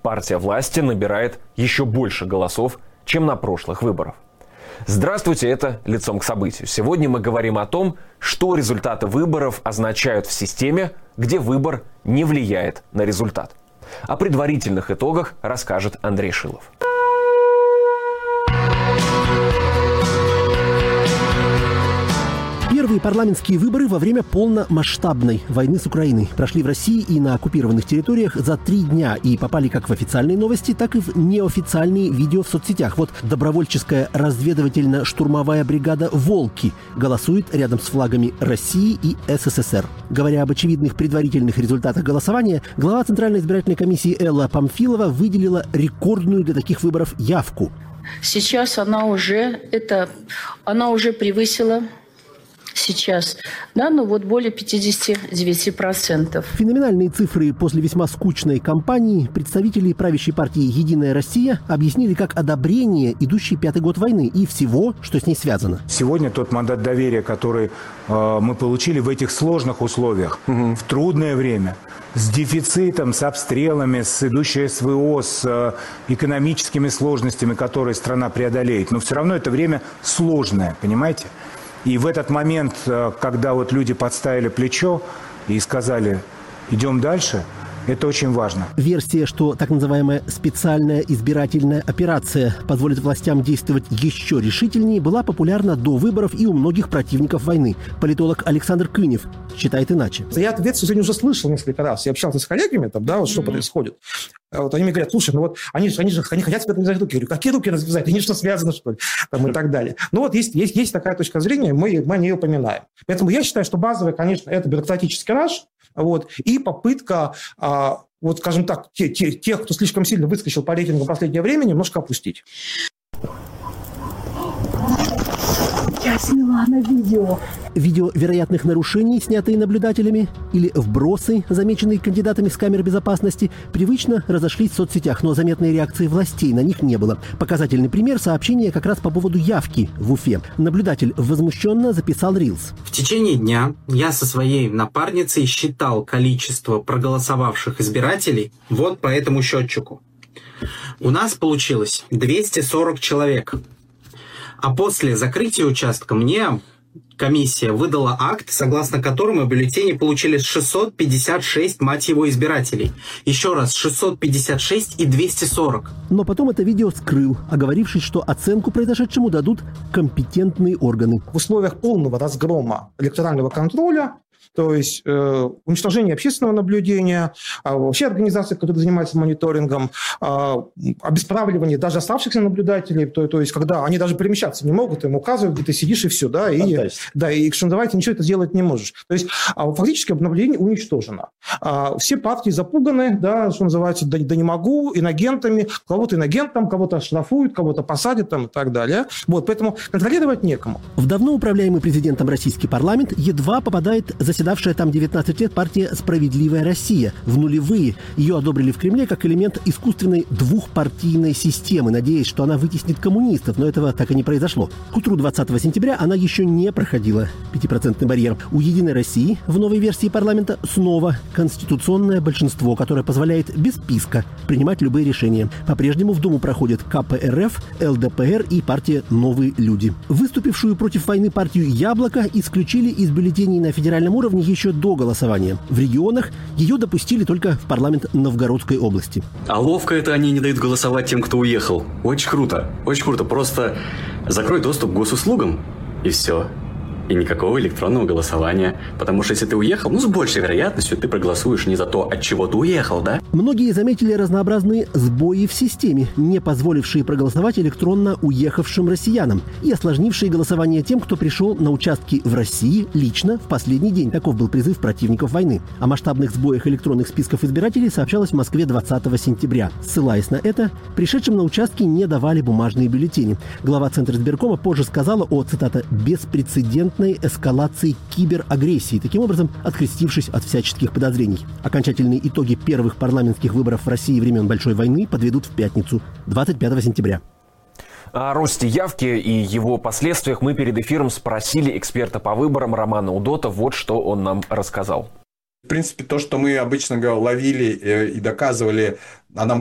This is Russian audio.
партия власти набирает еще больше голосов, чем на прошлых выборах. Здравствуйте, это «Лицом к событию». Сегодня мы говорим о том, что результаты выборов означают в системе, где выбор не влияет на результат. О предварительных итогах расскажет Андрей Шилов. Первые парламентские выборы во время полномасштабной войны с Украиной прошли в России и на оккупированных территориях за 3 дня и попали как в официальные новости, так и в неофициальные видео в соцсетях. Вот добровольческая разведывательно-штурмовая бригада «Волки» голосует рядом с флагами России и СССР. Говоря об очевидных предварительных результатах голосования, глава Центральной избирательной комиссии Элла Памфилова выделила рекордную для таких выборов явку. Сейчас она уже превысила... Сейчас, более 59%. Феноменальные цифры после весьма скучной кампании представители правящей партии «Единая Россия» объяснили как одобрение идущей 5-й год войны и всего, что с ней связано. Сегодня тот мандат доверия, который мы получили в этих сложных условиях, в трудное время, с дефицитом, с обстрелами, с идущей СВО, с экономическими сложностями, которые страна преодолеет. Но все равно это время сложное, понимаете? И в этот момент, когда люди подставили плечо и сказали «идем дальше», это очень важно. Версия, что так называемая специальная избирательная операция позволит властям действовать еще решительнее, была популярна до выборов и у многих противников войны. Политолог Александр Кынев считает иначе. Я эту версию сегодня уже слышал несколько раз. Я общался с коллегами, что происходит. Они мне говорят, слушай, они хотят себе развязать руки. Я говорю, какие руки развязать? Они что, связаны, что ли? И так далее. Есть такая точка зрения, мы о ней упоминаем. Поэтому я считаю, что базовый, конечно, это бюрократический раж, и попытка, скажем так, тех, кто слишком сильно выскочил по рейтингу в последнее время, немножко опустить. Я сняла на видео. Видео вероятных нарушений, снятые наблюдателями, или вбросы, замеченные кандидатами с камер безопасности, привычно разошлись в соцсетях, но заметной реакции властей на них не было. Показательный пример – сообщение как раз по поводу явки в Уфе. Наблюдатель возмущенно записал рилс. В течение дня я со своей напарницей считал количество проголосовавших избирателей вот по этому счетчику. У нас получилось 240 человек. А после закрытия участка мне комиссия выдала акт, согласно которому бюллетени получили 656, мать его, избирателей. Еще раз, 656 и 240. Но потом это видео скрыл, оговорившись, что оценку произошедшему дадут компетентные органы. В условиях полного разгрома электорального контроля, то есть уничтожение общественного наблюдения, вообще организации, которые занимаются мониторингом, обесправливание даже оставшихся наблюдателей, то есть когда они даже перемещаться не могут, им указывают, где ты сидишь и все, и что давай, ты ничего это сделать не можешь. То есть фактически наблюдение уничтожено. Все партии запуганы, что называется, да не могу, инагентами, кого-то инагентом, кого-то оштрафуют, кого-то посадят и так далее. Поэтому контролировать некому. В давно управляемый президентом российский парламент едва попадает заседавшая там 19 лет партия «Справедливая Россия». В нулевые ее одобрили в Кремле как элемент искусственной двухпартийной системы, надеясь, что она вытеснит коммунистов, но этого так и не произошло. К утру 20 сентября она еще не проходила 5% барьер. У «Единой России» в новой версии парламента снова конституционное большинство, которое позволяет без списка принимать любые решения. По-прежнему в Думу проходят КПРФ, ЛДПР и партия «Новые люди». Выступившую против войны партию «Яблоко» исключили из бюллетеней на федеральном уровне еще до голосования. В регионах ее допустили только в парламент Новгородской области. А ловко это они не дают голосовать тем, кто уехал. Очень круто. Очень круто. Просто закрой доступ к госуслугам, и все. И никакого электронного голосования. Потому что если ты уехал, с большей вероятностью ты проголосуешь не за то, от чего ты уехал, да? Многие заметили разнообразные сбои в системе, не позволившие проголосовать электронно уехавшим россиянам и осложнившие голосование тем, кто пришел на участки в России лично в последний день. Таков был призыв противников войны. О масштабных сбоях электронных списков избирателей сообщалось в Москве 20 сентября. Ссылаясь на это, пришедшим на участки не давали бумажные бюллетени. Глава Центра избиркома позже сказала о, цитата, «беспрецедентной эскалации киберагрессии», таким образом открестившись от всяческих подозрений. Окончательные итоги первых парламентских выборов в России времен Большой войны подведут в пятницу, 25 сентября. О росте явки и его последствиях мы перед эфиром спросили эксперта по выборам Романа Удота. Вот что он нам рассказал. В принципе, то, что мы обычно ловили и доказывали, а нам